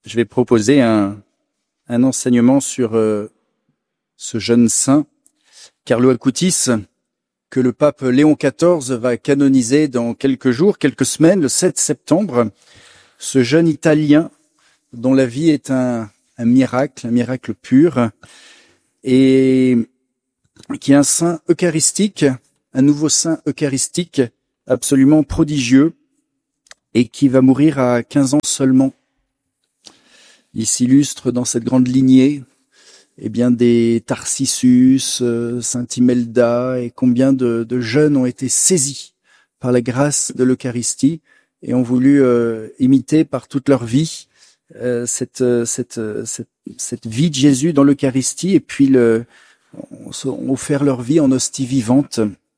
je vais proposer un enseignement sur ce jeune saint, Carlo Acutis, que le pape Léon XIV va canoniser dans quelques jours, quelques semaines, le 7 septembre. Ce jeune Italien dont la vie est un miracle pur, et qui est un saint eucharistique, un nouveau saint eucharistique absolument prodigieux, et qui va mourir à 15 ans seulement. Il s'illustre dans cette grande lignée des Tarsissus, Saint Imelda, et combien de jeunes ont été saisis par la grâce de l'Eucharistie et ont voulu imiter par toute leur vie cette vie de Jésus dans l'Eucharistie, et puis ont offert leur vie en hostie vivante,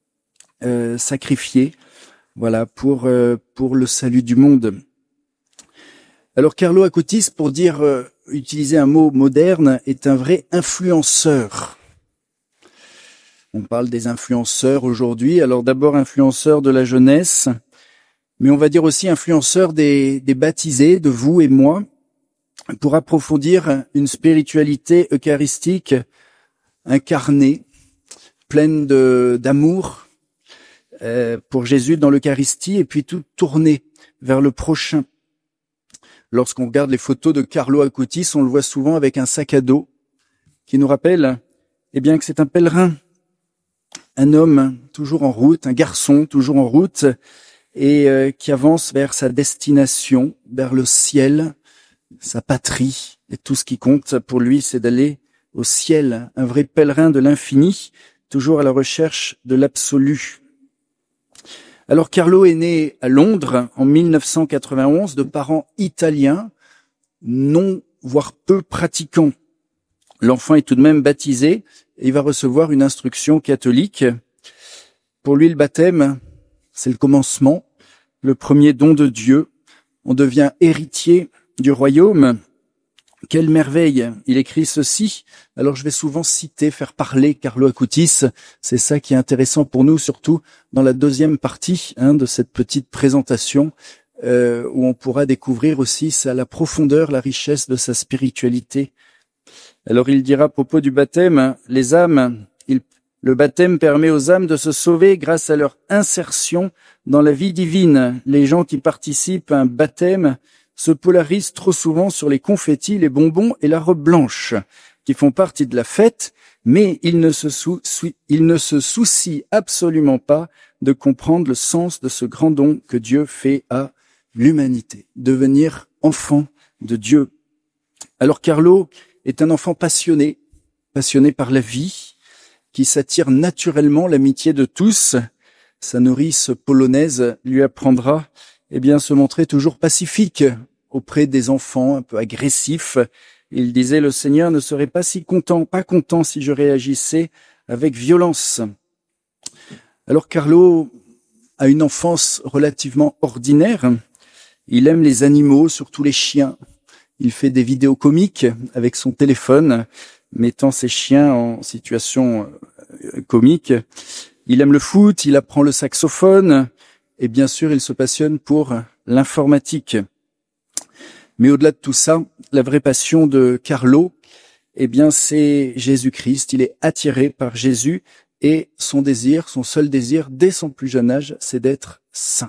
sacrifiée, voilà, pour le salut du monde. Alors Carlo Acutis, pour utiliser un mot moderne, est un vrai influenceur. On parle des influenceurs aujourd'hui. Alors d'abord influenceur de la jeunesse, mais on va dire aussi influenceur des baptisés, de vous et moi, pour approfondir une spiritualité eucharistique incarnée, pleine d'amour pour Jésus dans l'Eucharistie, et puis tout tourné vers le prochain. Lorsqu'on regarde les photos de Carlo Acutis, on le voit souvent avec un sac à dos qui nous rappelle que c'est un pèlerin, un homme toujours en route, un garçon toujours en route, et qui avance vers sa destination, vers le ciel, sa patrie. Et tout ce qui compte pour lui, c'est d'aller au ciel, un vrai pèlerin de l'infini, toujours à la recherche de l'absolu. Alors Carlo est né à Londres en 1991 de parents italiens, non, voire peu pratiquants. L'enfant est tout de même baptisé et il va recevoir une instruction catholique. Pour lui, le baptême, c'est le commencement, le premier don de Dieu. On devient héritier du royaume. Quelle merveille! Il écrit ceci. Alors je vais souvent faire parler Carlo Acutis. C'est ça qui est intéressant pour nous, surtout dans la deuxième partie de cette petite présentation, où on pourra découvrir aussi la profondeur, la richesse de sa spiritualité. Alors il dira à propos du baptême, les âmes, le baptême permet aux âmes de se sauver grâce à leur insertion dans la vie divine. Les gens qui participent à un baptême se polarisent trop souvent sur les confettis, les bonbons et la robe blanche, qui font partie de la fête, mais ils ne se soucient absolument pas de comprendre le sens de ce grand don que Dieu fait à l'humanité, devenir enfant de Dieu. Alors Carlo est un enfant passionné par la vie, qui s'attire naturellement l'amitié de tous. Sa nourrice polonaise lui apprendra se montrer toujours pacifique auprès des enfants un peu agressifs. Il disait, le Seigneur ne serait pas content si je réagissais avec violence. Alors Carlo a une enfance relativement ordinaire. Il aime les animaux, surtout les chiens. Il fait des vidéos comiques avec son téléphone, mettant ses chiens en situation comique. Il aime le foot, il apprend le saxophone, et bien sûr, il se passionne pour l'informatique. Mais au-delà de tout ça, la vraie passion de Carlo, c'est Jésus-Christ. Il est attiré par Jésus, et son seul désir, dès son plus jeune âge, c'est d'être saint.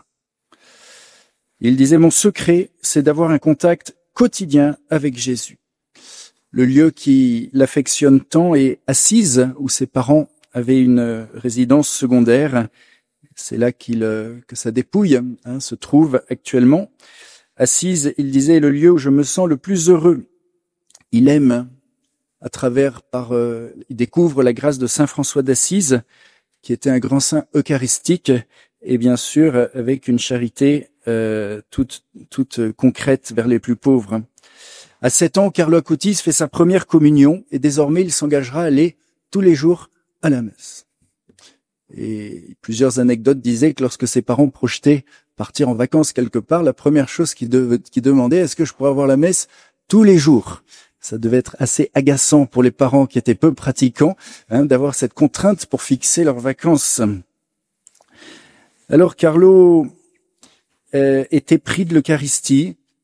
Il disait, mon secret, c'est d'avoir un contact quotidien avec Jésus. Le lieu qui l'affectionne tant est Assise, où ses parents avaient une résidence secondaire. C'est là que sa dépouille se trouve actuellement. Assise, il disait, est le lieu où je me sens le plus heureux. Il aime, il découvre la grâce de Saint François d'Assise, qui était un grand saint eucharistique, et bien sûr avec une charité toute concrète vers les plus pauvres. À 7 ans, Carlo Acutis fait sa première communion, et désormais il s'engagera à aller tous les jours à la messe. Et plusieurs anecdotes disaient que lorsque ses parents projetaient partir en vacances quelque part, la première chose qu'ils demandaient, est-ce que je pourrais avoir la messe tous les jours? Ça devait être assez agaçant pour les parents qui étaient peu pratiquants, d'avoir cette contrainte pour fixer leurs vacances. Alors Carlo était pris de l'Eucharistie,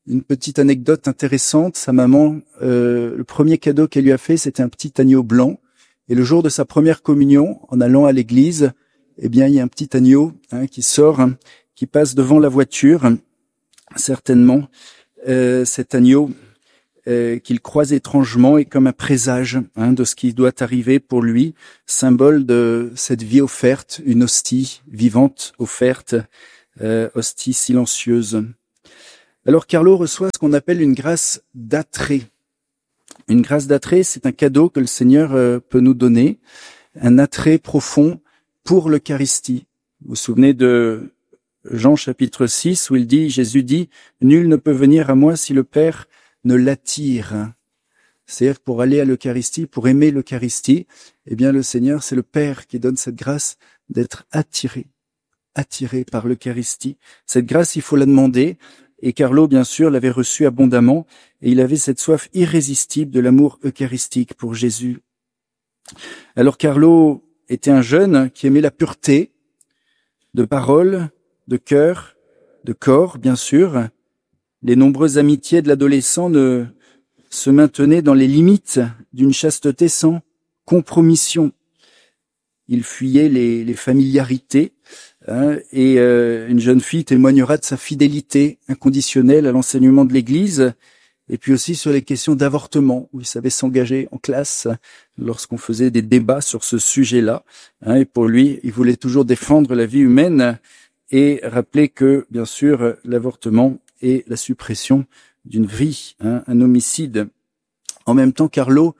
Une petite anecdote intéressante, sa maman, le premier cadeau qu'elle lui a fait, c'était un petit agneau blanc. Et le jour de sa première communion, en allant à l'église, eh bien, il y a un petit agneau qui sort, qui passe devant la voiture. Certainement, cet agneau qu'il croise étrangement est comme un présage de ce qui doit arriver pour lui, symbole de cette vie offerte, une hostie vivante offerte, hostie silencieuse. Alors Carlo reçoit ce qu'on appelle une grâce d'attrait. Une grâce d'attrait, c'est un cadeau que le Seigneur peut nous donner, un attrait profond pour l'Eucharistie. Vous vous souvenez de Jean chapitre 6 où Jésus dit « Nul ne peut venir à moi si le Père ne l'attire ». C'est-à-dire pour aller à l'Eucharistie, pour aimer l'Eucharistie, eh bien le Seigneur, c'est le Père qui donne cette grâce d'être attiré par l'Eucharistie. Cette grâce, il faut la demander. Et Carlo, bien sûr, l'avait reçue abondamment, et il avait cette soif irrésistible de l'amour eucharistique pour Jésus. Alors Carlo était un jeune qui aimait la pureté de parole, de cœur, de corps, bien sûr. Les nombreuses amitiés de l'adolescent se maintenaient dans les limites d'une chasteté sans compromission. Il fuyait les familiarités, et une jeune fille témoignera de sa fidélité inconditionnelle à l'enseignement de l'Église, et puis aussi sur les questions d'avortement, où il savait s'engager en classe lorsqu'on faisait des débats sur ce sujet-là. Et pour lui, il voulait toujours défendre la vie humaine et rappeler que, bien sûr, l'avortement est la suppression d'une vie, un homicide. En même temps, Carlo,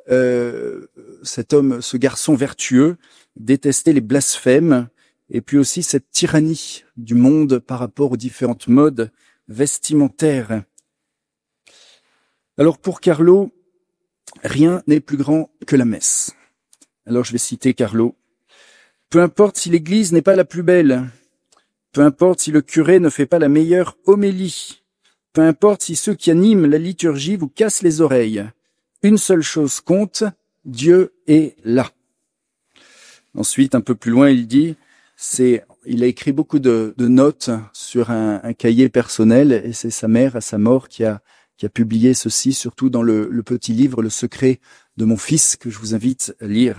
cet homme, ce garçon vertueux, détestait les blasphèmes et puis aussi cette tyrannie du monde par rapport aux différentes modes vestimentaires. Alors pour Carlo, rien n'est plus grand que la messe. Alors je vais citer Carlo. Peu importe si l'église n'est pas la plus belle, peu importe si le curé ne fait pas la meilleure homélie, peu importe si ceux qui animent la liturgie vous cassent les oreilles, une seule chose compte, Dieu est là. Ensuite, un peu plus loin, il dit, il a écrit beaucoup de notes sur un cahier personnel, et c'est sa mère, à sa mort, qui a publié ceci, surtout dans le petit livre « Le secret de mon fils » que je vous invite à lire.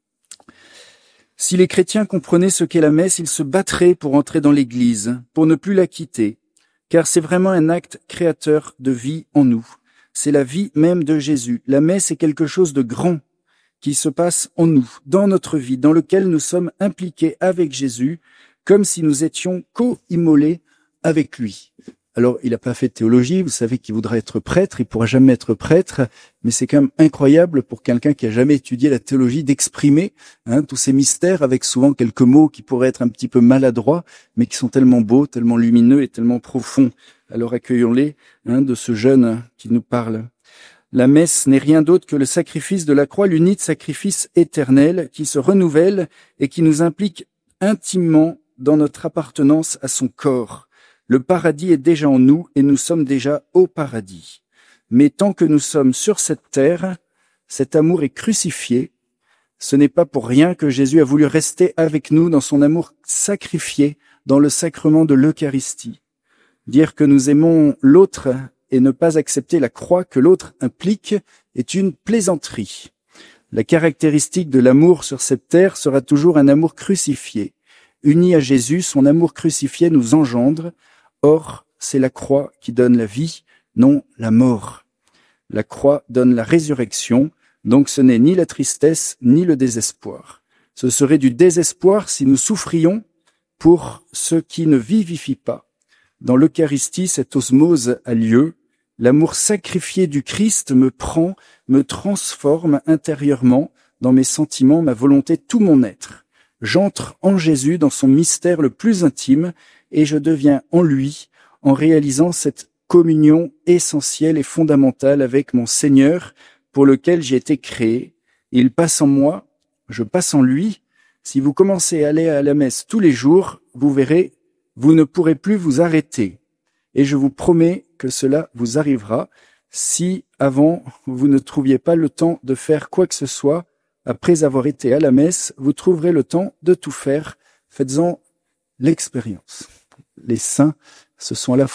Si les chrétiens comprenaient ce qu'est la messe, ils se battraient pour entrer dans l'Église, pour ne plus la quitter, car c'est vraiment un acte créateur de vie en nous. C'est la vie même de Jésus. La messe est quelque chose de grand qui se passe en nous, dans notre vie, dans lequel nous sommes impliqués avec Jésus, comme si nous étions co-immolés avec lui. Alors, il n'a pas fait de théologie, vous savez qu'il voudra être prêtre, il pourra jamais être prêtre, mais c'est quand même incroyable pour quelqu'un qui a jamais étudié la théologie d'exprimer tous ces mystères avec souvent quelques mots qui pourraient être un petit peu maladroits, mais qui sont tellement beaux, tellement lumineux et tellement profonds. Alors accueillons-les de ce jeune qui nous parle. La messe n'est rien d'autre que le sacrifice de la croix, l'unique sacrifice éternel qui se renouvelle et qui nous implique intimement dans notre appartenance à son corps. Le paradis est déjà en nous et nous sommes déjà au paradis. Mais tant que nous sommes sur cette terre, cet amour est crucifié. Ce n'est pas pour rien que Jésus a voulu rester avec nous dans son amour sacrifié dans le sacrement de l'Eucharistie. Dire que nous aimons l'autre et ne pas accepter la croix que l'autre implique est une plaisanterie. La caractéristique de l'amour sur cette terre sera toujours un amour crucifié. Uni à Jésus, son amour crucifié nous engendre. Or, c'est la croix qui donne la vie, non la mort. La croix donne la résurrection, donc ce n'est ni la tristesse ni le désespoir. Ce serait du désespoir si nous souffrions pour ceux qui ne vivifient pas. Dans l'Eucharistie, cette osmose a lieu. L'amour sacrifié du Christ me prend, me transforme intérieurement dans mes sentiments, ma volonté, tout mon être. J'entre en Jésus dans son mystère le plus intime et je deviens en lui en réalisant cette communion essentielle et fondamentale avec mon Seigneur pour lequel j'ai été créé. Il passe en moi, je passe en lui. Si vous commencez à aller à la messe tous les jours, vous verrez, vous ne pourrez plus vous arrêter. Et je vous promets que cela vous arrivera si, avant, vous ne trouviez pas le temps de faire quoi que ce soit. Après avoir été à la messe, vous trouverez le temps de tout faire. Faites-en l'expérience. Les saints se sont à la fois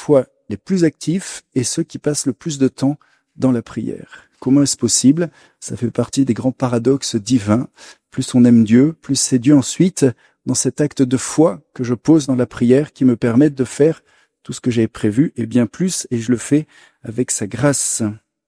les plus actifs et ceux qui passent le plus de temps dans la prière. Comment est-ce possible? Ça fait partie des grands paradoxes divins. Plus on aime Dieu, plus c'est Dieu ensuite, dans cet acte de foi que je pose dans la prière, qui me permet de faire tout ce que j'ai prévu, et bien plus, et je le fais avec sa grâce.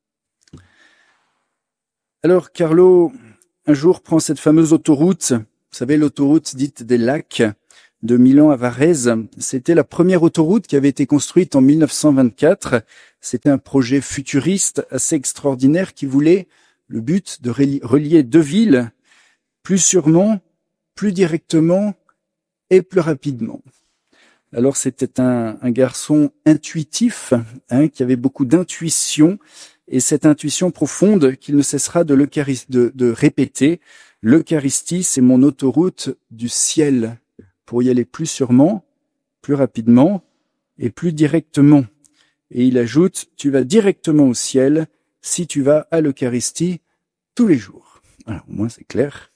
Alors, Carlo, un jour, prend cette fameuse autoroute, vous savez, l'autoroute dite des lacs, de Milan à Varèse. C'était la première autoroute qui avait été construite en 1924. C'était un projet futuriste assez extraordinaire qui voulait le but de relier deux villes plus sûrement, plus directement et plus rapidement. Alors c'était un garçon intuitif, qui avait beaucoup d'intuition, et cette intuition profonde qu'il ne cessera de répéter. L'Eucharistie, c'est mon autoroute du ciel, pour y aller plus sûrement, plus rapidement et plus directement. Et il ajoute, tu vas directement au ciel si tu vas à l'Eucharistie tous les jours. Alors, au moins c'est clair.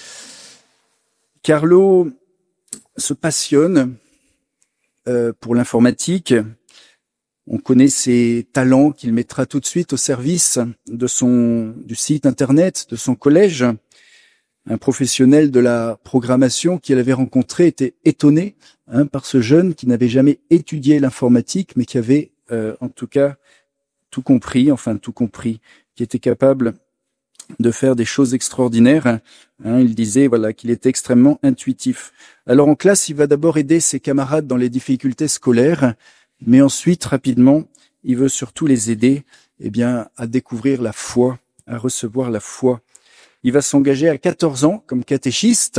Carlo se passionne pour l'informatique. On connaît ses talents qu'il mettra tout de suite au service du site internet de son collège. Un professionnel de la programmation qu'il avait rencontré était étonné par ce jeune qui n'avait jamais étudié l'informatique, mais qui avait en tout cas tout compris, qui était capable de faire des choses extraordinaires. Il disait qu'il était extrêmement intuitif. Alors en classe, il va d'abord aider ses camarades dans les difficultés scolaires, mais ensuite, rapidement, il veut surtout les aider à découvrir la foi, à recevoir la foi. Il va s'engager à 14 ans comme catéchiste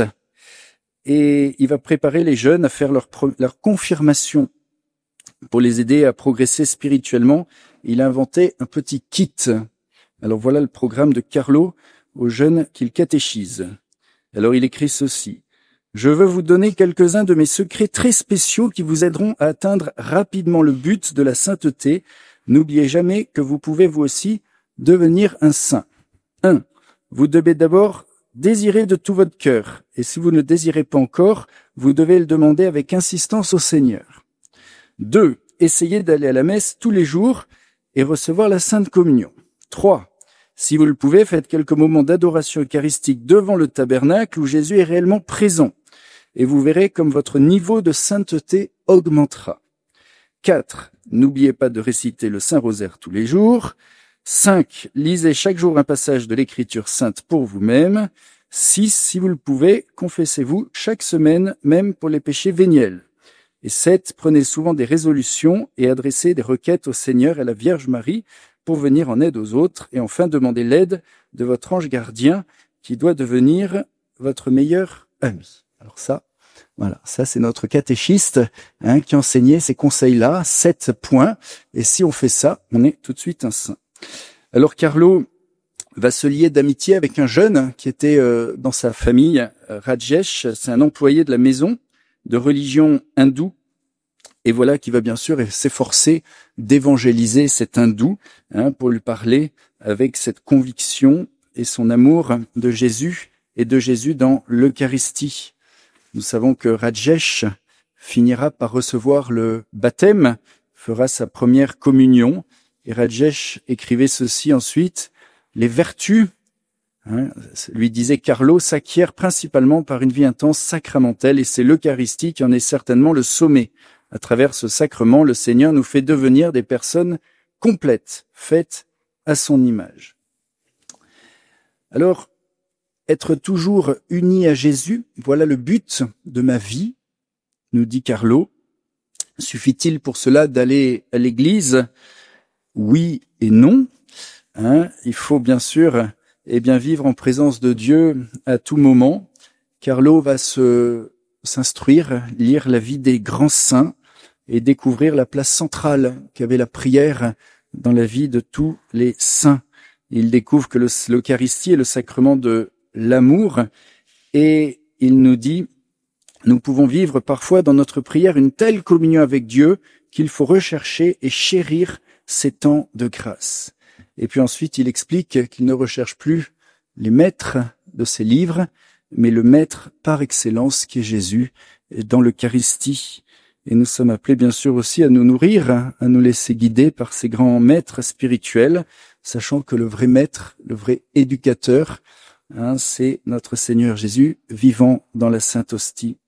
et il va préparer les jeunes à faire leur confirmation pour les aider à progresser spirituellement. Il a inventé un petit kit. Alors voilà le programme de Carlo aux jeunes qu'il catéchise. Alors il écrit ceci. Je veux vous donner quelques-uns de mes secrets très spéciaux qui vous aideront à atteindre rapidement le but de la sainteté. N'oubliez jamais que vous pouvez vous aussi devenir un saint. 1. Vous devez d'abord désirer de tout votre cœur. Et si vous ne le désirez pas encore, vous devez le demander avec insistance au Seigneur. 2. Essayez d'aller à la messe tous les jours et recevoir la Sainte Communion. 3. Si vous le pouvez, faites quelques moments d'adoration eucharistique devant le tabernacle où Jésus est réellement présent. Et vous verrez comme votre niveau de sainteté augmentera. 4. N'oubliez pas de réciter le Saint-Rosaire tous les jours. 5. Lisez chaque jour un passage de l'Écriture sainte pour vous-même. 6. Si vous le pouvez, confessez-vous chaque semaine, même pour les péchés véniels. Et 7. Prenez souvent des résolutions et adressez des requêtes au Seigneur et à la Vierge Marie pour venir en aide aux autres. Et enfin, demandez l'aide de votre ange gardien qui doit devenir votre meilleur ami. Alors ça c'est notre catéchiste qui enseignait ces conseils-là, 7 points. Et si on fait ça, on est tout de suite un saint. Alors Carlo va se lier d'amitié avec un jeune qui était dans sa famille, Rajesh, c'est un employé de la maison de religion hindoue, et voilà qui va bien sûr s'efforcer d'évangéliser cet hindou pour lui parler avec cette conviction et son amour de Jésus et de Jésus dans l'Eucharistie. Nous savons que Rajesh finira par recevoir le baptême, fera sa première communion. Et Rajesh écrivait ceci ensuite, les vertus, lui disait Carlo, s'acquièrent principalement par une vie intense sacramentelle et c'est l'Eucharistie qui en est certainement le sommet. À travers ce sacrement, le Seigneur nous fait devenir des personnes complètes, faites à son image. Alors, être toujours unis à Jésus, voilà le but de ma vie, nous dit Carlo. Suffit-il pour cela d'aller à l'église ? Oui et non. Il faut bien sûr vivre en présence de Dieu à tout moment. Carlo va s'instruire, lire la vie des grands saints et découvrir la place centrale qu'avait la prière dans la vie de tous les saints. Il découvre que l'Eucharistie est le sacrement de l'amour et il nous dit nous pouvons vivre parfois dans notre prière une telle communion avec Dieu qu'il faut rechercher et chérir ces temps de grâce. Et puis ensuite, il explique qu'il ne recherche plus les maîtres de ses livres, mais le maître par excellence qui est Jésus dans l'Eucharistie. Et nous sommes appelés bien sûr aussi à nous nourrir, à nous laisser guider par ces grands maîtres spirituels, sachant que le vrai maître, le vrai éducateur, c'est notre Seigneur Jésus vivant dans la Sainte Hostie.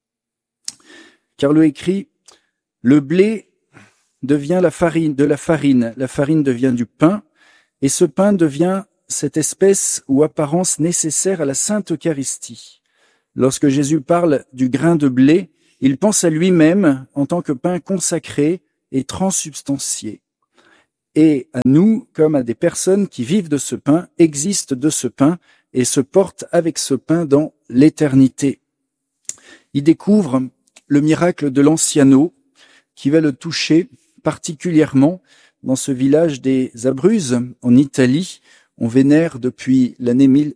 Carlo écrit, le blé devient la farine devient du pain, et ce pain devient cette espèce ou apparence nécessaire à la Sainte Eucharistie. Lorsque Jésus parle du grain de blé, il pense à lui-même en tant que pain consacré et transsubstantié. Et à nous, comme à des personnes qui vivent de ce pain, existent de ce pain et se portent avec ce pain dans l'éternité. Il découvre le miracle de l'anciano qui va le toucher particulièrement dans ce village des Abruzzes, en Italie. On vénère depuis l'année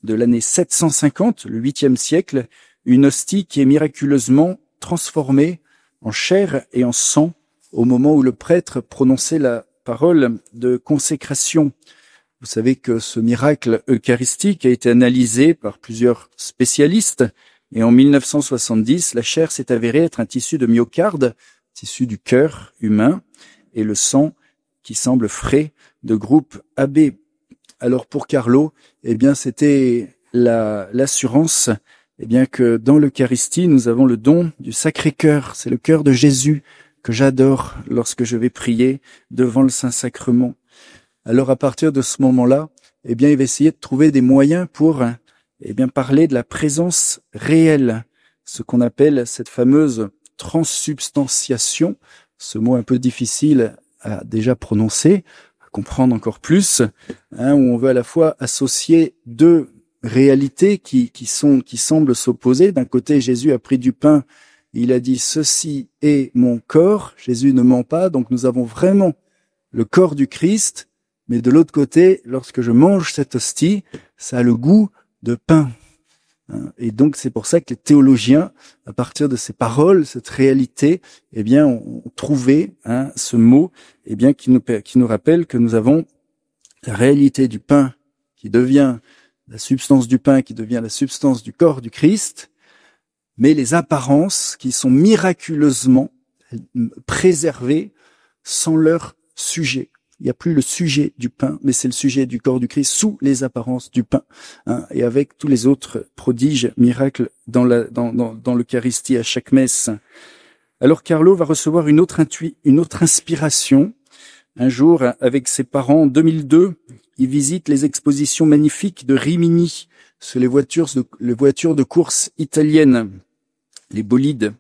750, le 8e siècle, une hostie qui est miraculeusement transformée en chair et en sang au moment où le prêtre prononçait la parole de consécration. Vous savez que ce miracle eucharistique a été analysé par plusieurs spécialistes et en 1970, la chair s'est avérée être un tissu de myocarde, tissu du cœur humain, et le sang qui semble frais de groupe AB. Alors pour Carlo, eh bien c'était l'assurance que dans l'Eucharistie, nous avons le don du Sacré-Cœur. C'est le cœur de Jésus que j'adore lorsque je vais prier devant le Saint-Sacrement. Alors à partir de ce moment-là, il va essayer de trouver des moyens pour parler de la présence réelle, ce qu'on appelle cette fameuse transsubstantiation, ce mot un peu difficile à déjà prononcer, à comprendre encore plus, où on veut à la fois associer deux réalités qui semblent s'opposer. D'un côté, Jésus a pris du pain, il a dit « Ceci est mon corps ». Jésus ne ment pas, donc nous avons vraiment le corps du Christ, mais de l'autre côté, lorsque je mange cette hostie, ça a le goût de pain. Et donc c'est pour ça que les théologiens, à partir de ces paroles, cette réalité, ont trouvé ce mot qui nous rappelle que nous avons la réalité du pain qui devient la substance du pain, qui devient la substance du corps du Christ, mais les apparences qui sont miraculeusement préservées sans leur sujet. Il n'y a plus le sujet du pain, mais c'est le sujet du corps du Christ sous les apparences du pain, et avec tous les autres prodiges, miracles dans l'Eucharistie à chaque messe. Alors Carlo va recevoir une autre inspiration. Un jour, avec ses parents, en 2002, il visite les expositions magnifiques de Rimini sur les voitures de course italiennes, les bolides.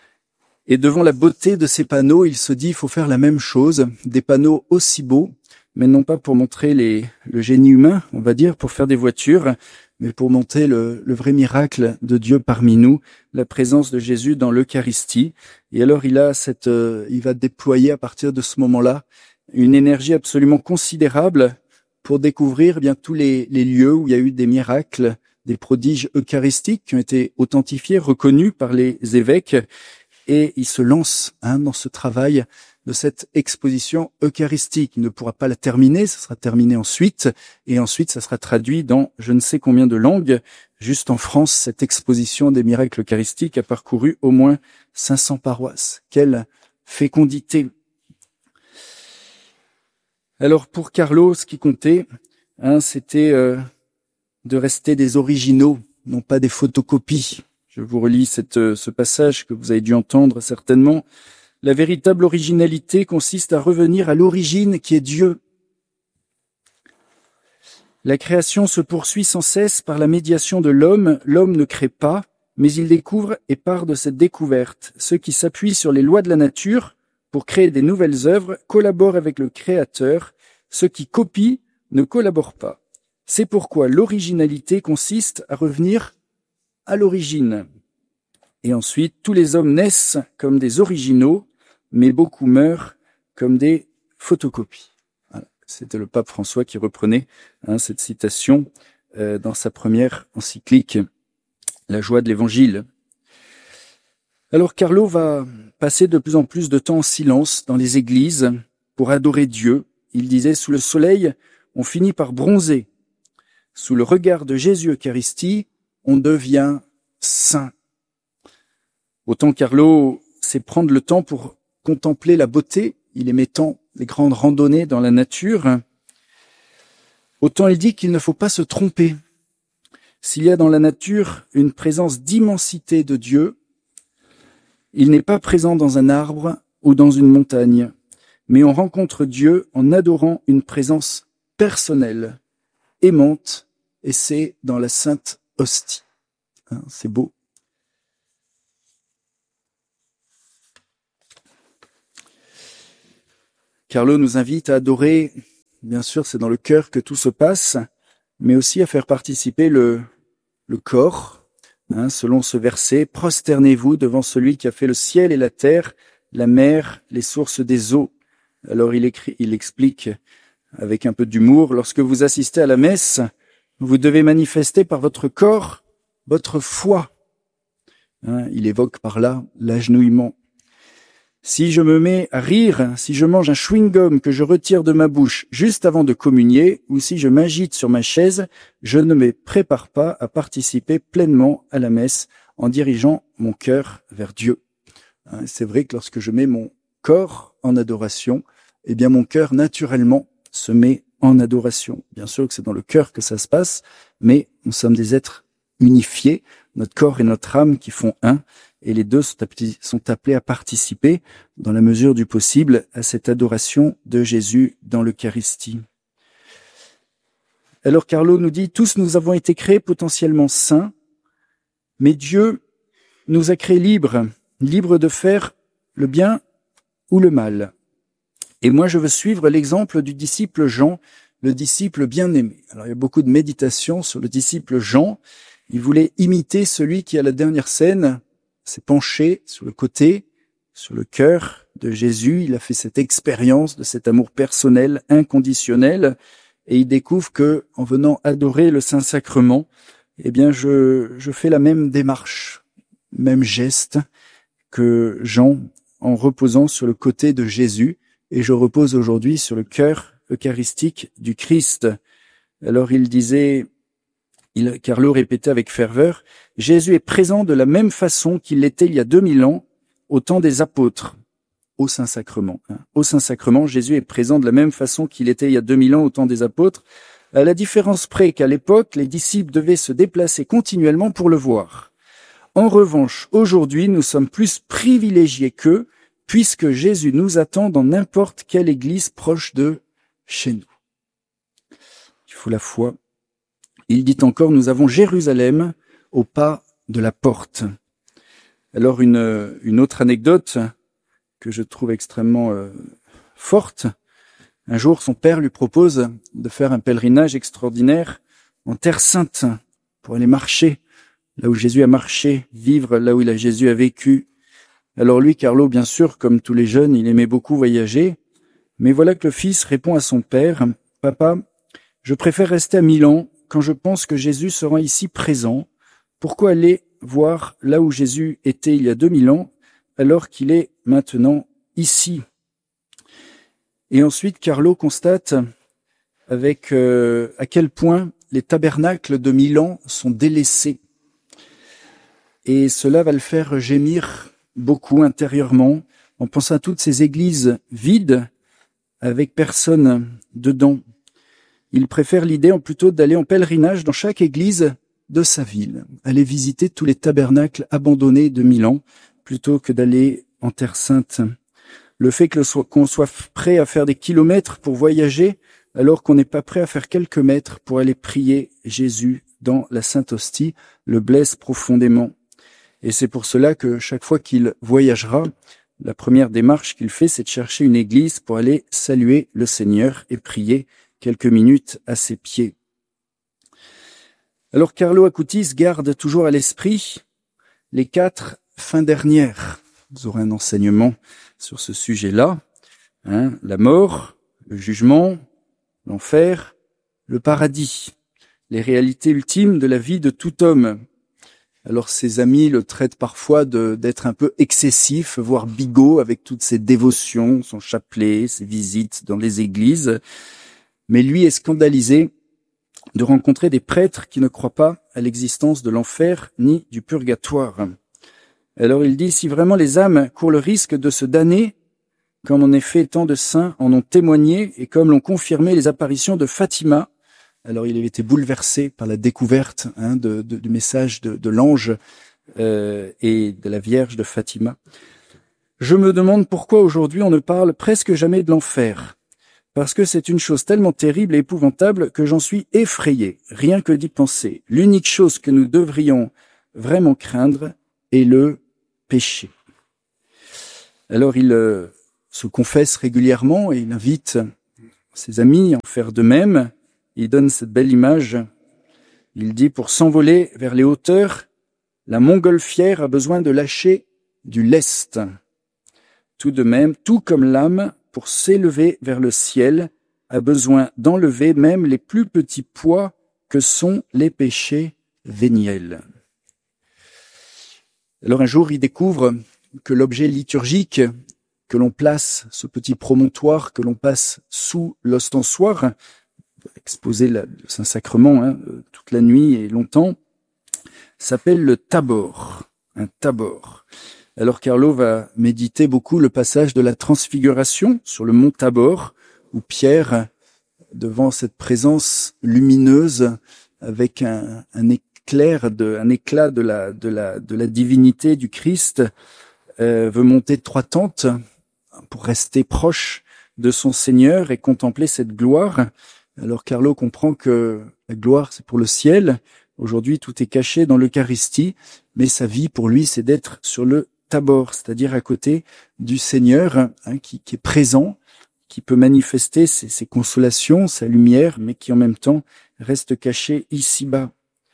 Et devant la beauté de ces panneaux, il se dit, il faut faire la même chose, des panneaux aussi beaux, mais non pas pour montrer le génie humain, on va dire, pour faire des voitures, mais pour montrer le vrai miracle de Dieu parmi nous, la présence de Jésus dans l'Eucharistie. Et alors il va déployer à partir de ce moment-là une énergie absolument considérable pour découvrir tous les lieux où il y a eu des miracles, des prodiges eucharistiques qui ont été authentifiés, reconnus par les évêques. Et il se lance dans ce travail de cette exposition eucharistique. Il ne pourra pas la terminer, ça sera terminé ensuite, et ensuite ça sera traduit dans je ne sais combien de langues. Juste en France, cette exposition des miracles eucharistiques a parcouru au moins 500 paroisses. Quelle fécondité! Alors pour Carlo, ce qui comptait, c'était de rester des originaux, non pas des photocopies. Je vous relis ce passage que vous avez dû entendre certainement. La véritable originalité consiste à revenir à l'origine qui est Dieu. La création se poursuit sans cesse par la médiation de l'homme. L'homme ne crée pas, mais il découvre et part de cette découverte. Ceux qui s'appuient sur les lois de la nature pour créer des nouvelles œuvres collaborent avec le Créateur. Ceux qui copient ne collaborent pas. C'est pourquoi l'originalité consiste à revenir à l'origine. Et ensuite, tous les hommes naissent comme des originaux, mais beaucoup meurent comme des photocopies. Voilà. C'était le pape François qui reprenait cette citation dans sa première encyclique, La joie de l'Évangile. Alors Carlo va passer de plus en plus de temps en silence dans les églises pour adorer Dieu. Il disait, sous le soleil, on finit par bronzer. Sous le regard de Jésus Eucharistie, on devient saint. Autant Carlo c'est prendre le temps pour contempler la beauté. Il aimait tant les grandes randonnées dans la nature. Autant il dit qu'il ne faut pas se tromper. S'il y a dans la nature une présence d'immensité de Dieu, il n'est pas présent dans un arbre ou dans une montagne, mais on rencontre Dieu en adorant une présence personnelle, aimante, et c'est dans la Sainte Hostie. Hein, c'est beau. Carlo nous invite à adorer, bien sûr c'est dans le cœur que tout se passe, mais aussi à faire participer le corps. Hein, selon ce verset, prosternez-vous devant celui qui a fait le ciel et la terre, la mer, les sources des eaux. Alors il explique avec un peu d'humour, lorsque vous assistez à la messe, vous devez manifester par votre corps votre foi. Hein, il évoque par là l'agenouillement. Si je me mets à rire, si je mange un chewing-gum que je retire de ma bouche juste avant de communier, ou si je m'agite sur ma chaise, je ne me prépare pas à participer pleinement à la messe en dirigeant mon cœur vers Dieu. C'est vrai que lorsque je mets mon corps en adoration, eh bien mon cœur naturellement se met en adoration. Bien sûr que c'est dans le cœur que ça se passe, mais nous sommes des êtres unifiés, notre corps et notre âme qui font un, et les deux sont appelés à participer, dans la mesure du possible, à cette adoration de Jésus dans l'Eucharistie. Alors Carlo nous dit, tous nous avons été créés potentiellement saints, mais Dieu nous a créés libres de faire le bien ou le mal. Et moi, je veux suivre l'exemple du disciple Jean, le disciple bien-aimé. Alors, il y a beaucoup de méditations sur le disciple Jean. Il voulait imiter celui qui, à la dernière scène, s'est penché sur le côté, sur le cœur de Jésus. Il a fait cette expérience de cet amour personnel, inconditionnel, et il découvre que, en venant adorer le Saint-Sacrement, eh bien, je fais la même démarche, même geste que Jean, en reposant sur le côté de Jésus, et je repose aujourd'hui sur le cœur eucharistique du Christ. Alors il disait, Carlo répétait avec ferveur, Jésus est présent de la même façon qu'il l'était il y a 2000 ans, au temps des apôtres, au Saint-Sacrement. Au Saint-Sacrement, Jésus est présent de la même façon qu'il était il y a 2000 ans, au temps des apôtres, à la différence près qu'à l'époque, les disciples devaient se déplacer continuellement pour le voir. En revanche, aujourd'hui, nous sommes plus privilégiés qu'eux, puisque Jésus nous attend dans n'importe quelle église proche de chez nous. Il faut la foi. Il dit encore, nous avons Jérusalem au pas de la porte. Alors une autre anecdote que je trouve extrêmement forte. Un jour, son père lui propose de faire un pèlerinage extraordinaire en Terre Sainte pour aller marcher là où Jésus a marché, vivre là où Jésus a vécu. Alors lui, Carlo, bien sûr, comme tous les jeunes, il aimait beaucoup voyager. Mais voilà que le fils répond à son père, « Papa, je préfère rester à Milan quand je pense que Jésus sera ici présent. Pourquoi aller voir là où Jésus était il y a 2000 ans, alors qu'il est maintenant ici ?» Et ensuite, Carlo constate avec à quel point les tabernacles de Milan sont délaissés. Et cela va le faire gémir beaucoup intérieurement, en pensant à toutes ces églises vides, avec personne dedans. Il préfère l'idée plutôt d'aller en pèlerinage dans chaque église de sa ville, aller visiter tous les tabernacles abandonnés de Milan, plutôt que d'aller en Terre Sainte. Le fait qu'on soit prêt à faire des kilomètres pour voyager, alors qu'on n'est pas prêt à faire quelques mètres pour aller prier Jésus dans la Sainte Hostie, le blesse profondément. Et c'est pour cela que chaque fois qu'il voyagera, la première démarche qu'il fait, c'est de chercher une église pour aller saluer le Seigneur et prier quelques minutes à ses pieds. Alors Carlo Acutis garde toujours à l'esprit les 4 fins dernières. Vous aurez un enseignement sur ce sujet-là. La mort, le jugement, l'enfer, le paradis, les réalités ultimes de la vie de tout homme. Alors ses amis le traitent parfois d'être un peu excessif, voire bigot, avec toutes ses dévotions, son chapelet, ses visites dans les églises. Mais lui est scandalisé de rencontrer des prêtres qui ne croient pas à l'existence de l'enfer ni du purgatoire. Alors il dit, si vraiment les âmes courent le risque de se damner, comme en effet tant de saints en ont témoigné et comme l'ont confirmé les apparitions de Fatima. Alors il avait été bouleversé par la découverte du message de l'ange et de la Vierge de Fatima. Je me demande pourquoi aujourd'hui on ne parle presque jamais de l'enfer. Parce que c'est une chose tellement terrible et épouvantable que j'en suis effrayé, rien que d'y penser. L'unique chose que nous devrions vraiment craindre est le péché. Alors il se confesse régulièrement et il invite ses amis à en faire de même. Il donne cette belle image. Il dit, pour s'envoler vers les hauteurs, la montgolfière a besoin de lâcher du lest. Tout de même, tout comme l'âme, pour s'élever vers le ciel, a besoin d'enlever même les plus petits poids que sont les péchés véniels. Alors un jour, il découvre que l'objet liturgique que l'on place, ce petit promontoire que l'on passe sous l'ostensoir, exposer le Saint-Sacrement toute la nuit et longtemps, s'appelle le tabor, un tabor. Alors Carlo va méditer beaucoup le passage de la transfiguration sur le mont Tabor, où Pierre, devant cette présence lumineuse, avec un éclat de la divinité du Christ, veut monter 3 tentes pour rester proche de son Seigneur et contempler cette gloire. Alors Carlo comprend que la gloire, c'est pour le ciel. Aujourd'hui, tout est caché dans l'Eucharistie, mais sa vie, pour lui, c'est d'être sur le Tabor, c'est-à-dire à côté du Seigneur, qui est présent, qui peut manifester ses consolations, sa lumière, mais qui en même temps reste caché ici-bas.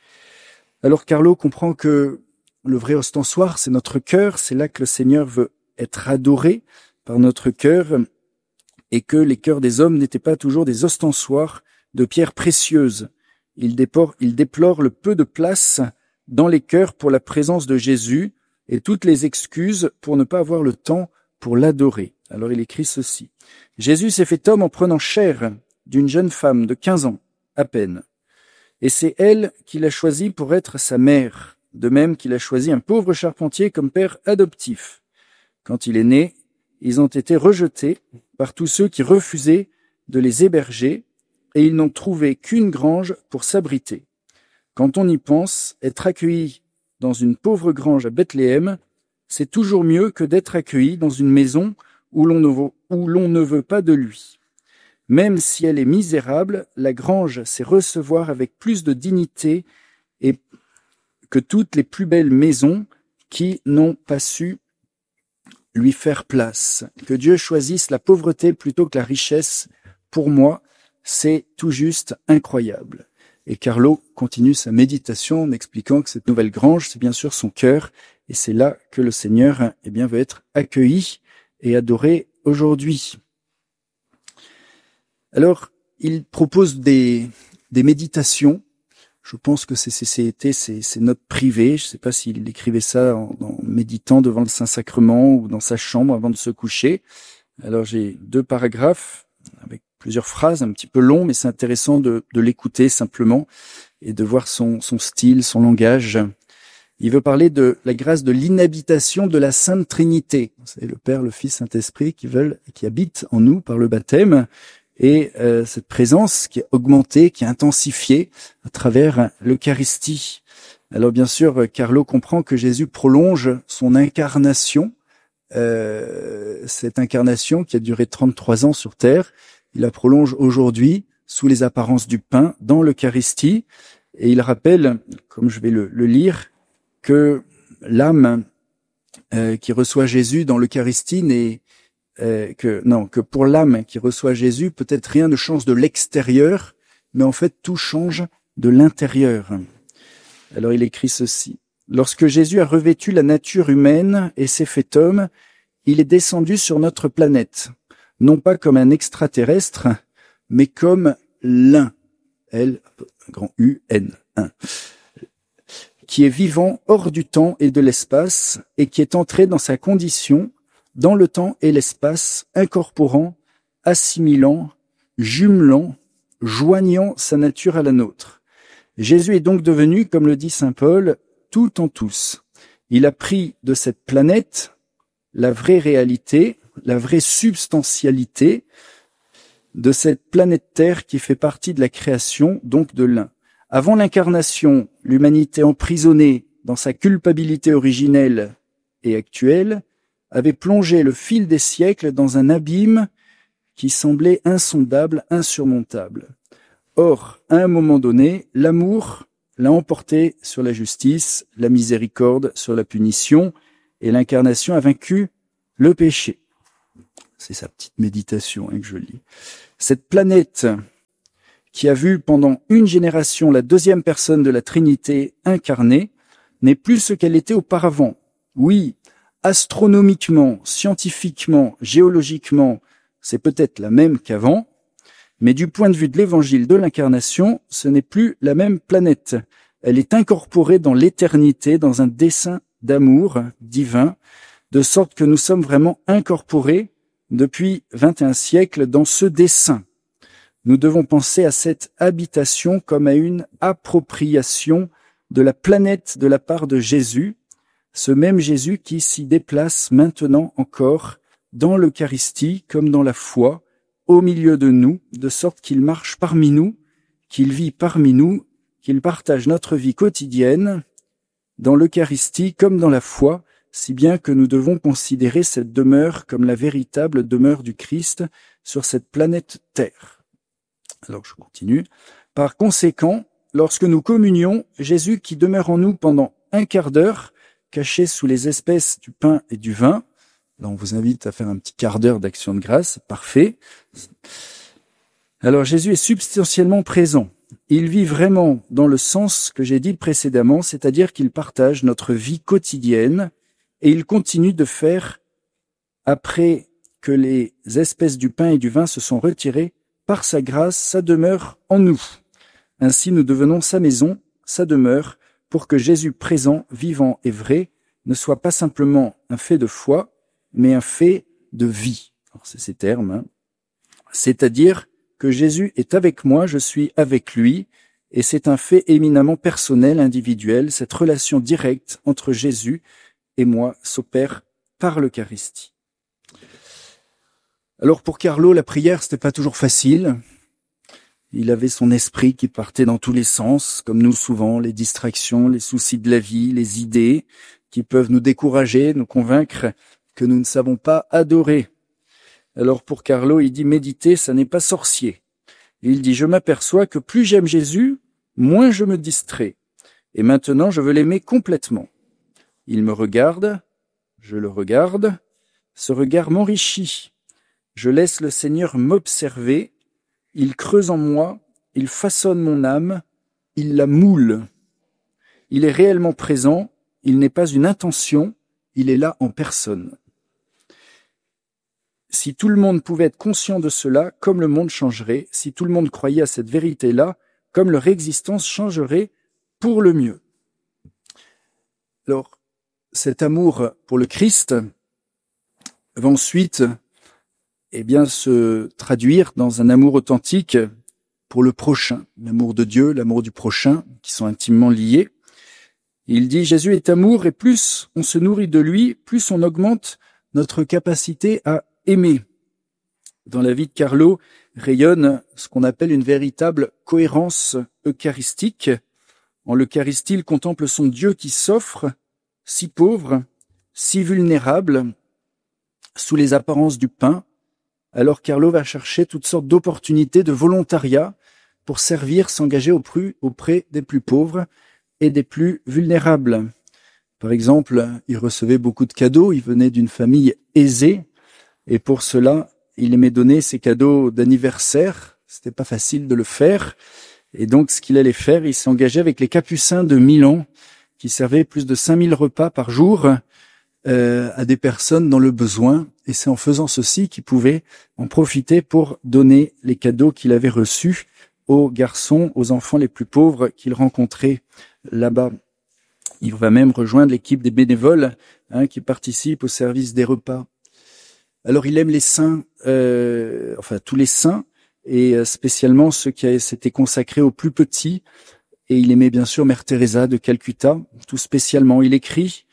Alors Carlo comprend que le vrai ostensoir, c'est notre cœur, c'est là que le Seigneur veut être adoré par notre cœur, et que les cœurs des hommes n'étaient pas toujours des ostensoirs de pierres précieuses. Il déplore le peu de place dans les cœurs pour la présence de Jésus et toutes les excuses pour ne pas avoir le temps pour l'adorer. Alors il écrit ceci. Jésus s'est fait homme en prenant chair d'une jeune femme de 15 ans, à peine. Et c'est elle qu'il a choisi pour être sa mère, de même qu'il a choisi un pauvre charpentier comme père adoptif. Quand il est né, ils ont été rejetés par tous ceux qui refusaient de les héberger, et ils n'ont trouvé qu'une grange pour s'abriter. Quand on y pense, être accueilli dans une pauvre grange à Bethléem, c'est toujours mieux que d'être accueilli dans une maison où l'on ne veut pas de lui. Même si elle est misérable, la grange sait recevoir avec plus de dignité et que toutes les plus belles maisons qui n'ont pas su lui faire place. Que Dieu choisisse la pauvreté plutôt que la richesse, pour moi, c'est tout juste incroyable. Et Carlo continue sa méditation en expliquant que cette nouvelle grange, c'est bien sûr son cœur, et c'est là que le Seigneur veut être accueilli et adoré aujourd'hui. Alors, il propose des méditations. Je pense que c'est notes privées. Je ne sais pas s'il écrivait ça en méditant devant le Saint-Sacrement ou dans sa chambre avant de se coucher. Alors, j'ai 2 paragraphes avec plusieurs phrases, un petit peu longs, mais c'est intéressant de l'écouter simplement et de voir son style, son langage. Il veut parler de la grâce de l'inhabitation de la Sainte Trinité. C'est le Père, le Fils, Saint-Esprit qui habitent en nous par le baptême. Et cette présence qui est augmentée, qui est intensifiée à travers l'Eucharistie. Alors bien sûr, Carlo comprend que Jésus prolonge son incarnation, cette incarnation qui a duré 33 ans sur terre, il la prolonge aujourd'hui sous les apparences du pain dans l'Eucharistie, et il rappelle, comme je vais le lire, que l'âme qui reçoit Jésus dans l'Eucharistie que pour l'âme qui reçoit Jésus, peut-être rien ne change de l'extérieur, mais en fait tout change de l'intérieur. Alors il écrit ceci. Lorsque Jésus a revêtu la nature humaine et s'est fait homme, il est descendu sur notre planète, non pas comme un extraterrestre, mais comme l'un, L, grand U, N, un, qui est vivant hors du temps et de l'espace et qui est entré dans sa condition dans le temps et l'espace, incorporant, assimilant, jumelant, joignant sa nature à la nôtre. Jésus est donc devenu, comme le dit saint Paul, tout en tous. Il a pris de cette planète la vraie réalité, la vraie substantialité de cette planète Terre qui fait partie de la création, donc de l'un. Avant l'incarnation, l'humanité emprisonnée dans sa culpabilité originelle et actuelle avait plongé le fil des siècles dans un abîme qui semblait insondable, insurmontable. Or, à un moment donné, l'amour l'a emporté sur la justice, la miséricorde sur la punition, et l'incarnation a vaincu le péché. C'est sa petite méditation que je lis. Cette planète qui a vu pendant une génération la deuxième personne de la Trinité incarnée n'est plus ce qu'elle était auparavant. Oui, astronomiquement, scientifiquement, géologiquement, c'est peut-être la même qu'avant, mais du point de vue de l'évangile de l'incarnation, ce n'est plus la même planète. Elle est incorporée dans l'éternité, dans un dessein d'amour divin, de sorte que nous sommes vraiment incorporés depuis 21 siècles dans ce dessein. Nous devons penser à cette habitation comme à une appropriation de la planète de la part de Jésus, ce même Jésus qui s'y déplace maintenant encore dans l'Eucharistie comme dans la foi, au milieu de nous, de sorte qu'il marche parmi nous, qu'il vit parmi nous, qu'il partage notre vie quotidienne, dans l'Eucharistie comme dans la foi, si bien que nous devons considérer cette demeure comme la véritable demeure du Christ sur cette planète Terre. Alors je continue. Par conséquent, lorsque nous communions, Jésus qui demeure en nous pendant un quart d'heure, caché sous les espèces du pain et du vin, là on vous invite à faire un petit quart d'heure d'action de grâce, parfait. Alors Jésus est substantiellement présent. Il vit vraiment dans le sens que j'ai dit précédemment, c'est-à-dire qu'il partage notre vie quotidienne et il continue de faire après que les espèces du pain et du vin se sont retirées par sa grâce, sa demeure en nous. Ainsi nous devenons sa maison, sa demeure, pour que Jésus présent, vivant et vrai ne soit pas simplement un fait de foi, mais un fait de vie. Alors c'est ces termes, hein. C'est-à-dire que Jésus est avec moi, je suis avec lui, et c'est un fait éminemment personnel, individuel. Cette relation directe entre Jésus et moi s'opère par l'Eucharistie. Alors pour Carlo, la prière, c'était pas toujours facile. Il avait son esprit qui partait dans tous les sens, comme nous souvent, les distractions, les soucis de la vie, les idées qui peuvent nous décourager, nous convaincre que nous ne savons pas adorer. Alors pour Carlo, il dit méditer, ça n'est pas sorcier. Il dit je m'aperçois que plus j'aime Jésus, moins je me distrais. Et maintenant je veux l'aimer complètement. Il me regarde, je le regarde, ce regard m'enrichit. Je laisse le Seigneur m'observer, il creuse en moi, il façonne mon âme, il la moule. Il est réellement présent, il n'est pas une intention, il est là en personne. Si tout le monde pouvait être conscient de cela, comme le monde changerait, si tout le monde croyait à cette vérité-là, comme leur existence changerait pour le mieux. Alors, cet amour pour le Christ va ensuite se traduire dans un amour authentique pour le prochain, l'amour de Dieu, l'amour du prochain, qui sont intimement liés. Il dit, Jésus est amour, et plus on se nourrit de lui, plus on augmente notre capacité à aimer. Dans la vie de Carlo rayonne ce qu'on appelle une véritable cohérence eucharistique. En l'Eucharistie, il contemple son Dieu qui s'offre, si pauvre, si vulnérable, sous les apparences du pain. Alors Carlo va chercher toutes sortes d'opportunités de volontariat pour servir, s'engager auprès des plus pauvres et des plus vulnérables. Par exemple, il recevait beaucoup de cadeaux, il venait d'une famille aisée, et pour cela, il aimait donner ses cadeaux d'anniversaire. C'était pas facile de le faire. Et donc, ce qu'il allait faire, il s'est engagé avec les Capucins de Milan, qui servaient plus de 5000 repas par jour à des personnes dans le besoin. Et c'est en faisant ceci qu'il pouvait en profiter pour donner les cadeaux qu'il avait reçus aux garçons, aux enfants les plus pauvres qu'il rencontrait là-bas. Il va même rejoindre l'équipe des bénévoles qui participent au service des repas. Alors il aime les saints, tous les saints, et spécialement ceux qui s'étaient consacrés aux plus petits. Et il aimait bien sûr Mère Teresa de Calcutta, tout spécialement. Il écrit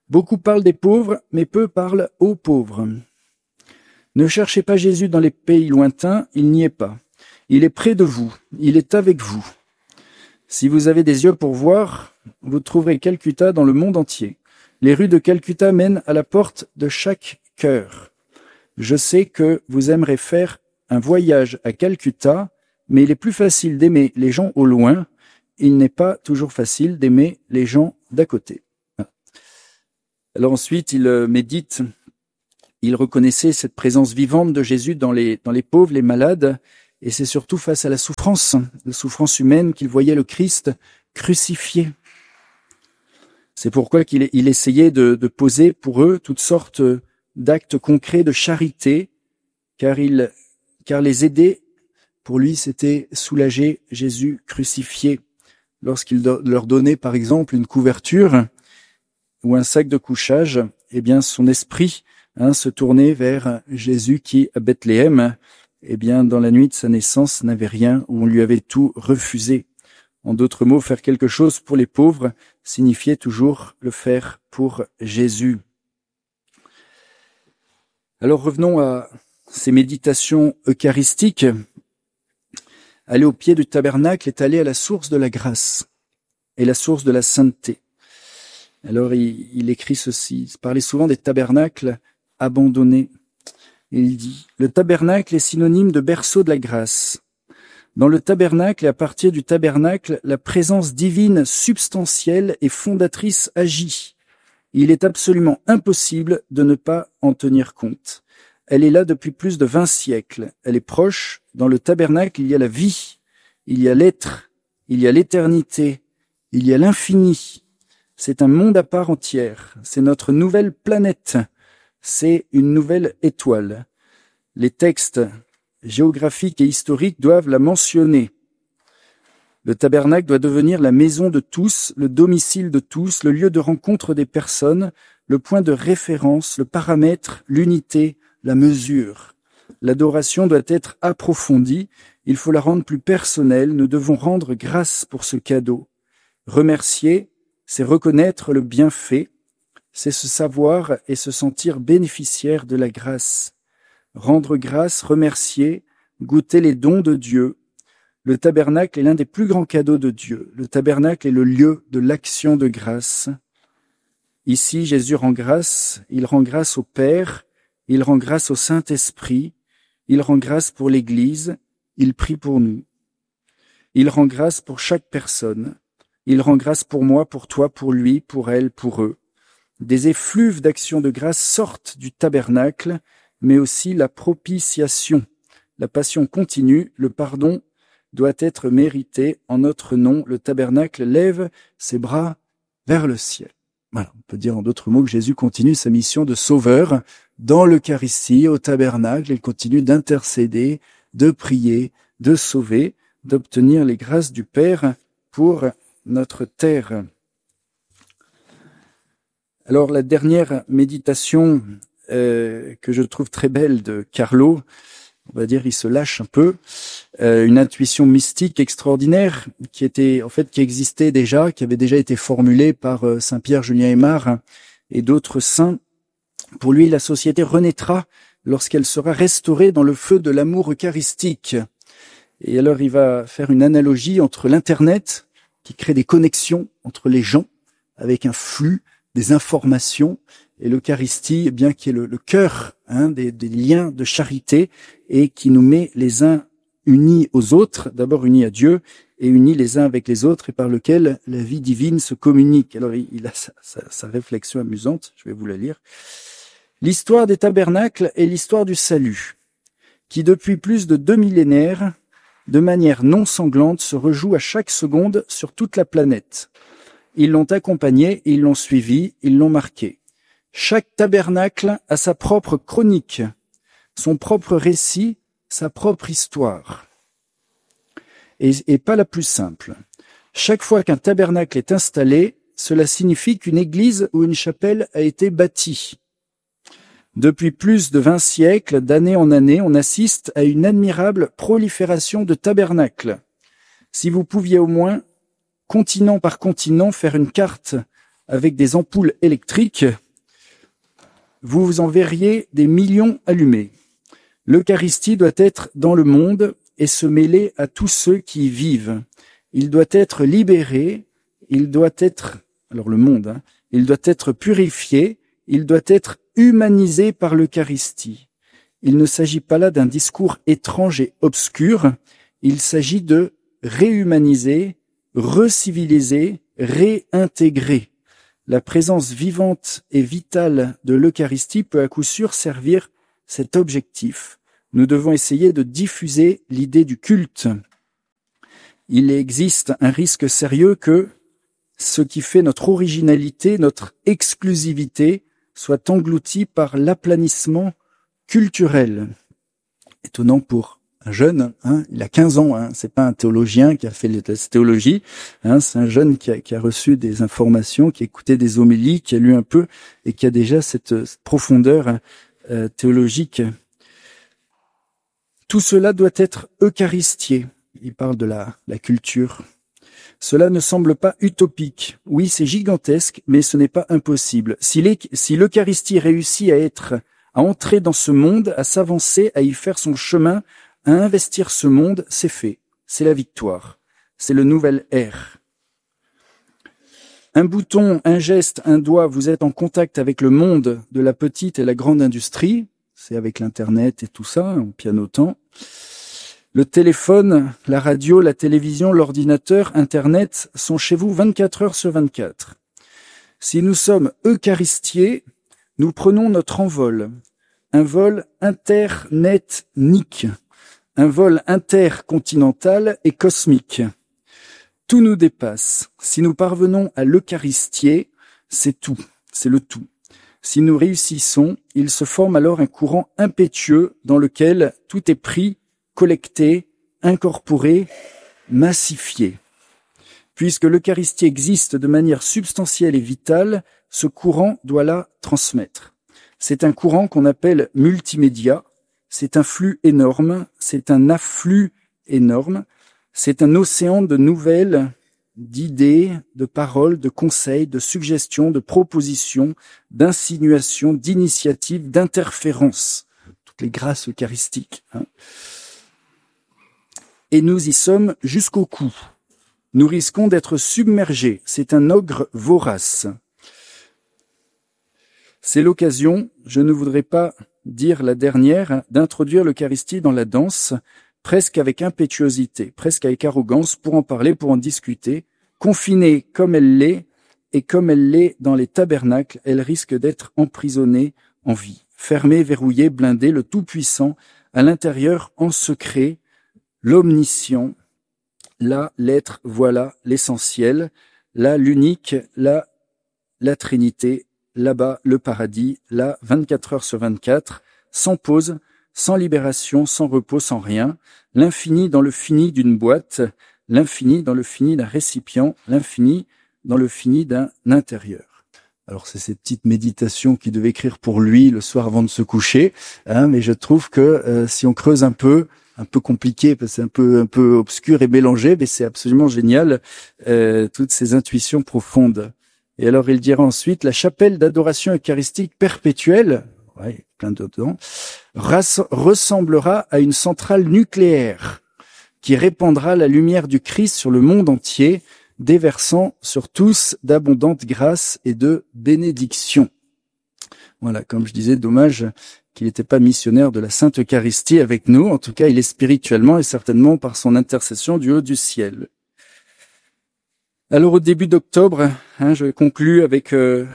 Beaucoup parlent des pauvres, mais peu parlent aux pauvres. Ne cherchez pas Jésus dans les pays lointains, il n'y est pas. Il est près de vous, il est avec vous. Si vous avez des yeux pour voir, vous trouverez Calcutta dans le monde entier. Les rues de Calcutta mènent à la porte de chaque cœur. Je sais que vous aimerez faire un voyage à Calcutta, mais il est plus facile d'aimer les gens au loin. Il n'est pas toujours facile d'aimer les gens d'à côté. Alors ensuite, il médite, il reconnaissait cette présence vivante de Jésus dans les pauvres, les malades, et c'est surtout face à la souffrance humaine qu'il voyait le Christ crucifié. C'est pourquoi il essayait de poser pour eux toutes sortes d'actes concrets de charité, car les aider, pour lui, c'était soulager Jésus crucifié. Lorsqu'il leur donnait, par exemple, une couverture ou un sac de couchage, eh bien, son esprit se tournait vers Jésus qui, à Bethléem, eh bien, dans la nuit de sa naissance, n'avait rien, où on lui avait tout refusé. En d'autres mots, faire quelque chose pour les pauvres signifiait toujours le faire pour Jésus. Alors revenons à ces méditations eucharistiques. Aller au pied du tabernacle est aller à la source de la grâce et la source de la sainteté. Alors il écrit ceci, il parlait souvent des tabernacles abandonnés. Il dit « Le tabernacle est synonyme de berceau de la grâce. Dans le tabernacle et à partir du tabernacle, la présence divine substantielle et fondatrice agit. Il est absolument impossible de ne pas en tenir compte. Elle est là depuis plus de 20 siècles. Elle est proche. Dans le tabernacle, il y a la vie, il y a l'être, il y a l'éternité, il y a l'infini. C'est un monde à part entière. C'est notre nouvelle planète. C'est une nouvelle étoile. Les textes géographiques et historiques doivent la mentionner. Le tabernacle doit devenir la maison de tous, le domicile de tous, le lieu de rencontre des personnes, le point de référence, le paramètre, l'unité, la mesure. L'adoration doit être approfondie, il faut la rendre plus personnelle, nous devons rendre grâce pour ce cadeau. Remercier, c'est reconnaître le bienfait, c'est se savoir et se sentir bénéficiaire de la grâce. Rendre grâce, remercier, goûter les dons de Dieu. Le tabernacle est l'un des plus grands cadeaux de Dieu. Le tabernacle est le lieu de l'action de grâce. Ici, Jésus rend grâce, il rend grâce au Père, il rend grâce au Saint-Esprit, il rend grâce pour l'Église, il prie pour nous. Il rend grâce pour chaque personne. Il rend grâce pour moi, pour toi, pour lui, pour elle, pour eux. Des effluves d'action de grâce sortent du tabernacle, mais aussi la propitiation. La passion continue, le pardon doit être mérité en notre nom. Le tabernacle lève ses bras vers le ciel. Voilà, on peut dire en d'autres mots que Jésus continue sa mission de sauveur dans l'Eucharistie, au tabernacle. Il continue d'intercéder, de prier, de sauver, d'obtenir les grâces du Père pour notre terre. Alors la dernière méditation que je trouve très belle de Carlo, on va dire il se lâche un peu, une intuition mystique extraordinaire qui existait déjà, qui avait déjà été formulée par Saint Pierre Julien Aymar et d'autres saints. Pour lui, la société renaîtra lorsqu'elle sera restaurée dans le feu de l'amour eucharistique. Et alors il va faire une analogie entre l'Internet, qui crée des connexions entre les gens, avec un flux, des informations, et l'Eucharistie, eh bien, qui est le cœur des liens de charité, et qui nous met les uns unis aux autres, d'abord unis à Dieu, et unis les uns avec les autres, et par lequel la vie divine se communique. Alors il a sa réflexion amusante, je vais vous la lire. L'histoire des tabernacles est l'histoire du salut, qui depuis plus de 2 millénaires, de manière non sanglante, se rejoue à chaque seconde sur toute la planète. Ils l'ont accompagné, ils l'ont suivi, ils l'ont marqué. Chaque tabernacle a sa propre chronique, son propre récit, sa propre histoire. Et pas la plus simple. Chaque fois qu'un tabernacle est installé, cela signifie qu'une église ou une chapelle a été bâtie. Depuis plus de 20 siècles, d'année en année, on assiste à une admirable prolifération de tabernacles. Si vous pouviez au moins, continent par continent, faire une carte avec des ampoules électriques, vous en verriez des millions allumés. L'Eucharistie doit être dans le monde et se mêler à tous ceux qui y vivent. Il doit être libéré, il doit être, alors le monde, il doit être purifié, il doit être humanisé par l'Eucharistie. Il ne s'agit pas là d'un discours étrange et obscur, il s'agit de réhumaniser, reciviliser, réintégrer. La présence vivante et vitale de l'Eucharistie peut à coup sûr servir cet objectif. Nous devons essayer de diffuser l'idée du culte. Il existe un risque sérieux que ce qui fait notre originalité, notre exclusivité, soit englouti par l'aplanissement culturel. Étonnant pour un jeune, il a 15 ans, c'est pas un théologien qui a fait la théologie, c'est un jeune qui a reçu des informations, qui a écouté des homélies, qui a lu un peu et qui a déjà cette profondeur théologique. Tout cela doit être eucharistié. Il parle de la culture. Cela ne semble pas utopique. Oui, c'est gigantesque, mais ce n'est pas impossible. Si l'Eucharistie réussit à entrer dans ce monde, à s'avancer, à y faire son chemin, à investir ce monde, c'est fait. C'est la victoire. C'est le nouvel ère. Un bouton, un geste, un doigt, vous êtes en contact avec le monde de la petite et la grande industrie. C'est avec l'Internet et tout ça, en pianotant. Le téléphone, la radio, la télévision, l'ordinateur, Internet sont chez vous 24 heures sur 24. Si nous sommes eucharistiés, nous prenons notre envol. Un vol internetnique. Un vol intercontinental et cosmique. Tout nous dépasse. Si nous parvenons à l'eucharistier, c'est tout. C'est le tout. Si nous réussissons, il se forme alors un courant impétueux dans lequel tout est pris, collecté, incorporé, massifié. Puisque l'Eucharistie existe de manière substantielle et vitale, ce courant doit la transmettre. C'est un courant qu'on appelle multimédia, c'est un flux énorme, c'est un afflux énorme, c'est un océan de nouvelles, d'idées, de paroles, de conseils, de suggestions, de propositions, d'insinuations, d'initiatives, d'interférences. Toutes les grâces eucharistiques. Et nous y sommes jusqu'au cou. Nous risquons d'être submergés. C'est un ogre vorace. C'est l'occasion, je ne voudrais pas dire la dernière, d'introduire l'Eucharistie dans la danse, presque avec impétuosité, presque avec arrogance, pour en parler, pour en discuter. Confinée comme elle l'est, et comme elle l'est dans les tabernacles, elle risque d'être emprisonnée en vie. Fermée, verrouillée, blindée, le Tout-Puissant, à l'intérieur, en secret, l'omniscient, là, l'être, voilà, l'essentiel, là, l'unique, là, la Trinité, là-bas, le paradis, là, 24 heures sur 24, sans pause, sans libération, sans repos, sans rien, l'infini dans le fini d'une boîte, l'infini dans le fini d'un récipient, l'infini dans le fini d'un intérieur. Alors c'est ces petites méditations qu'il devait écrire pour lui le soir avant de se coucher, mais je trouve que si on creuse un peu compliqué, parce que c'est un peu obscur et mélangé, mais c'est absolument génial, toutes ces intuitions profondes. Et alors il dira ensuite, la chapelle d'adoration eucharistique perpétuelle, plein d'autres dedans, ressemblera à une centrale nucléaire qui répandra la lumière du Christ sur le monde entier, déversant sur tous d'abondantes grâces et de bénédictions. Voilà, comme je disais, dommage qu'il n'était pas missionnaire de la Sainte Eucharistie avec nous. En tout cas, il est spirituellement et certainement par son intercession du haut du ciel. Alors, au début d'octobre, je conclus avec...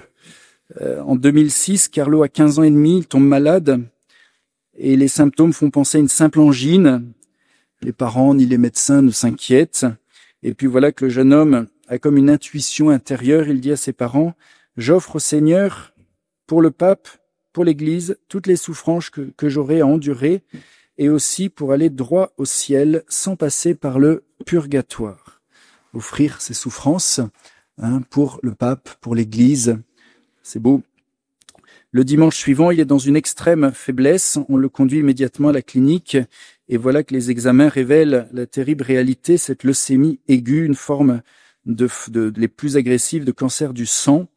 en 2006, Carlo a 15 ans et demi, il tombe malade et les symptômes font penser à une simple angine. Les parents ni les médecins ne s'inquiètent. Et puis voilà que le jeune homme a comme une intuition intérieure. Il dit à ses parents, « J'offre au Seigneur, pour le pape, pour l'Église, toutes les souffrances que j'aurai à endurer et aussi pour aller droit au ciel sans passer par le purgatoire. » Offrir ses souffrances pour le pape, pour l'Église. C'est beau. Le dimanche suivant, il est dans une extrême faiblesse. On le conduit immédiatement à la clinique. Et voilà que les examens révèlent la terrible réalité, cette leucémie aiguë, une forme les plus agressives de cancer du sang.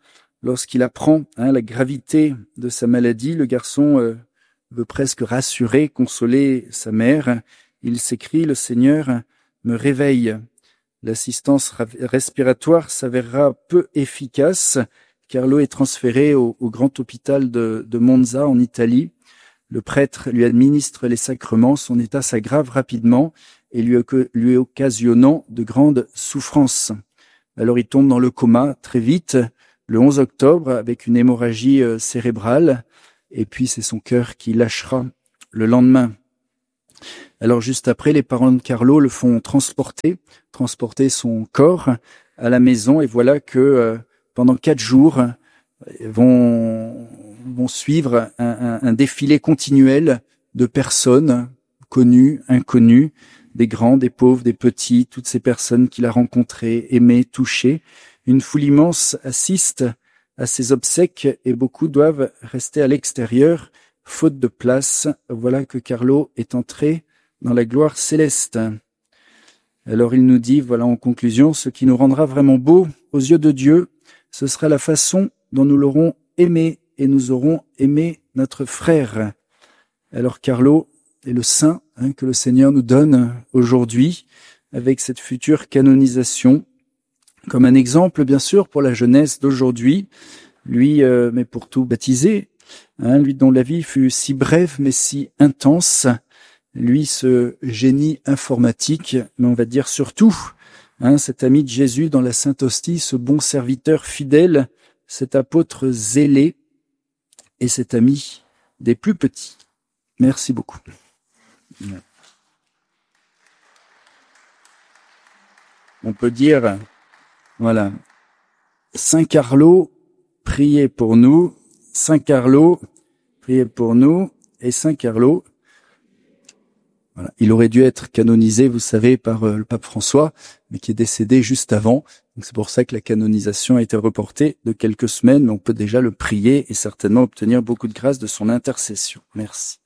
lorsqu'il apprend la gravité de sa maladie, le garçon veut presque rassurer, consoler sa mère. Il s'écrie: « Le Seigneur me réveille ». L'assistance respiratoire s'avérera peu efficace. Carlo est transféré au grand hôpital de Monza en Italie. Le prêtre lui administre les sacrements. Son état s'aggrave rapidement et lui occasionnant de grandes souffrances. Alors il tombe dans le coma très vite, le 11 octobre, avec une hémorragie cérébrale. Et puis c'est son cœur qui lâchera le lendemain. Alors juste après, les parents de Carlo le font transporter son corps à la maison, et voilà que pendant 4 jours vont suivre un défilé continuel de personnes connues, inconnues, des grands, des pauvres, des petits, toutes ces personnes qu'il a rencontrées, aimées, touchées. Une foule immense assiste à ces obsèques et beaucoup doivent rester à l'extérieur, faute de place. Voilà que Carlo est entré dans la gloire céleste. Alors il nous dit, voilà en conclusion, ce qui nous rendra vraiment beaux aux yeux de Dieu, ce sera la façon dont nous l'aurons aimé et nous aurons aimé notre frère. Alors Carlo est le saint que le Seigneur nous donne aujourd'hui avec cette future canonisation, comme un exemple bien sûr pour la jeunesse d'aujourd'hui, lui mais pour tout baptisé, lui dont la vie fut si brève mais si intense. Lui, ce génie informatique, mais on va dire surtout, cet ami de Jésus dans la Sainte Hostie, ce bon serviteur fidèle, cet apôtre zélé et cet ami des plus petits. Merci beaucoup. On peut dire, voilà, Saint Carlo, priez pour nous, Saint Carlo, priez pour nous, et Saint Carlo, voilà. Il aurait dû être canonisé, vous savez, par le pape François, mais qui est décédé juste avant. Donc c'est pour ça que la canonisation a été reportée de quelques semaines, mais on peut déjà le prier et certainement obtenir beaucoup de grâce de son intercession. Merci.